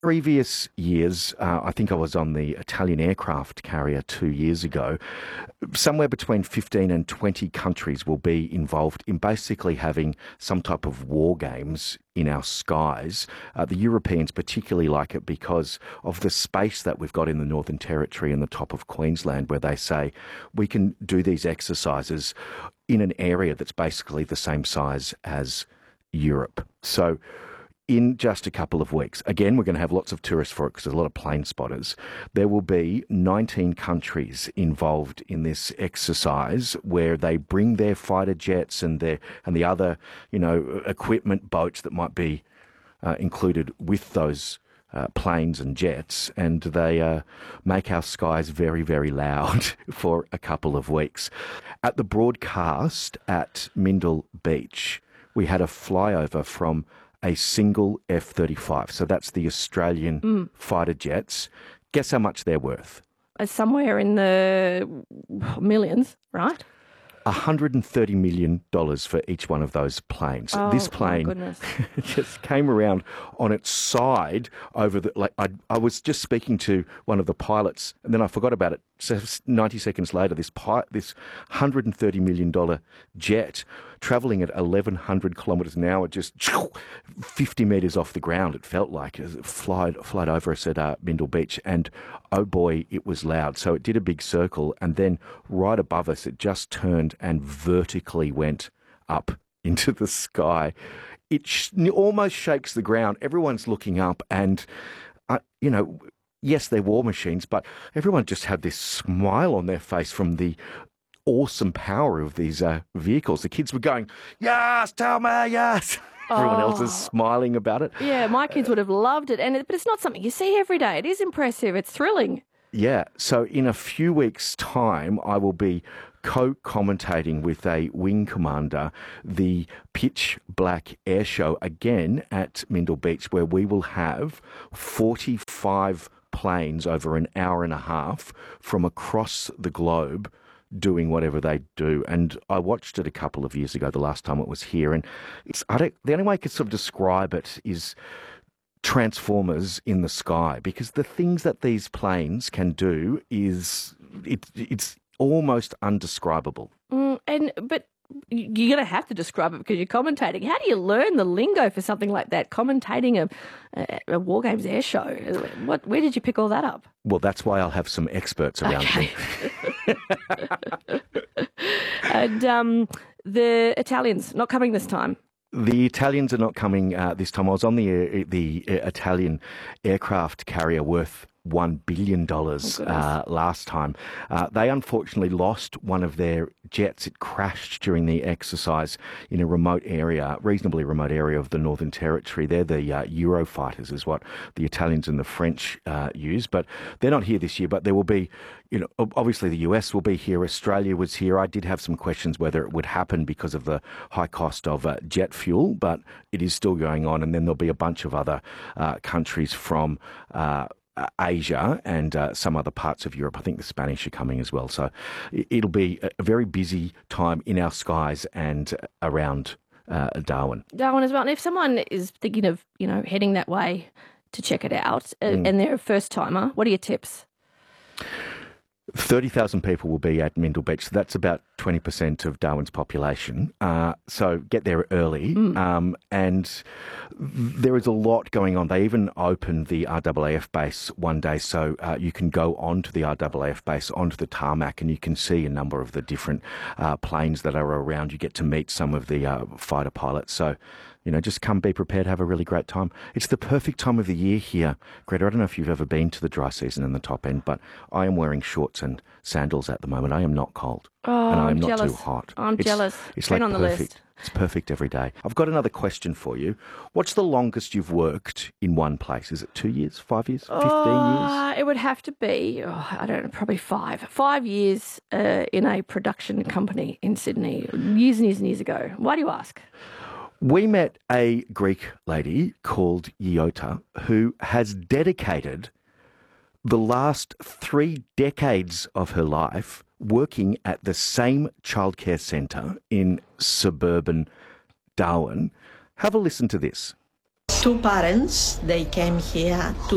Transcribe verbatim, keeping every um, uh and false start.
previous years, uh, I think I was on the Italian aircraft carrier two years ago, somewhere between fifteen and twenty countries will be involved in basically having some type of war games in our skies. Uh, the Europeans particularly like it because of the space that we've got in the Northern Territory and the top of Queensland, where they say we can do these exercises in an area that's basically the same size as Europe. So in just a couple of weeks, again, we're going to have lots of tourists for it because there's a lot of plane spotters. There will be nineteen countries involved in this exercise where they bring their fighter jets and their and the other, you know, equipment, boats that might be uh, included with those uh, planes and jets, and they uh, make our skies very, very loud for a couple of weeks. At the broadcast at Mindil Beach, we had a flyover from a single F thirty-five. So that's the Australian mm. fighter jets. Guess how much they're worth? Uh, somewhere in the millions, right? one hundred thirty million dollars for each one of those planes. Oh, this plane just came around on its side over the, like, I, I was just speaking to one of the pilots and then I forgot about it. So ninety seconds later, this pi- this one hundred thirty million dollars jet travelling at eleven hundred kilometres an hour, just fifty metres off the ground, it felt like, as it flied, flied over us at uh, Mindil Beach. And oh boy, it was loud. So it did a big circle, and then right above us, it just turned and vertically went up into the sky. It sh- almost shakes the ground. Everyone's looking up, and, uh, you know, yes, they're war machines, but everyone just had this smile on their face from the awesome power of these uh, vehicles. The kids were going, yes, tell me, yes. Everyone oh. else is smiling about it. Yeah, my kids would have loved it, and it, but it's not something you see every day. It is impressive. It's thrilling. Yeah, so in a few weeks' time, I will be co-commentating with a wing commander the Pitch Black Air Show again at Mindil Beach, where we will have forty-five planes over an hour and a half from across the globe doing whatever they do. And I watched it a couple of years ago, the last time it was here, and it's I don't, the only way I could sort of describe it is Transformers in the sky, because the things that these planes can do is it, it's almost undescribable. Mm, and but you're going to have to describe it because you're commentating. How do you learn the lingo for something like that? Commentating a, a, a War Games air show. What? Where did you pick all that up? Well, that's why I'll have some experts around okay. me. And um, the Italians not coming this time. The Italians are not coming uh, this time. I was on the uh, the uh, Italian aircraft carrier worth one billion dollars oh, uh, last time. Uh, they unfortunately lost one of their jets. It crashed during the exercise in a remote area, reasonably remote area of the Northern Territory. They're the uh, Eurofighters, is what the Italians and the French uh, use. But they're not here this year, but there will be, you know, obviously the U S will be here. Australia was here. I did have some questions whether it would happen because of the high cost of uh, jet fuel, but it is still going on. And then there'll be a bunch of other uh, countries from uh, Asia and uh, some other parts of Europe. I think the Spanish are coming as well. So it'll be a very busy time in our skies and around uh, Darwin. Darwin as well. And if someone is thinking of, you know, heading that way to check it out Mm. and they're a first-timer, what are your tips? thirty thousand people will be at Mindil Beach. So that's about twenty percent of Darwin's population. Uh, so get there early. Mm. Um, and there is a lot going on. They even opened the R A A F base one day. So uh, you can go onto the R A A F base, onto the tarmac, and you can see a number of the different uh, planes that are around. You get to meet some of the uh, fighter pilots. So, you know, just come, be prepared, have a really great time. It's the perfect time of the year here, Greta. I don't know if you've ever been to the dry season in the top end, but I am wearing shorts and sandals at the moment. I am not cold. Oh, and I am I'm not jealous. too hot. I'm it's, jealous. It's Been like on the perfect. list. It's perfect every day. I've got another question for you. What's the longest you've worked in one place? Is it two years, five years, fifteen uh, years? It would have to be, oh, I don't know, probably five. Five years uh, in a production company in Sydney, years and years and years ago. Why do you ask? We met a Greek lady called Iota who has dedicated the last three decades of her life working at the same childcare centre in suburban Darwin. Have a listen to this. Two parents, they came here to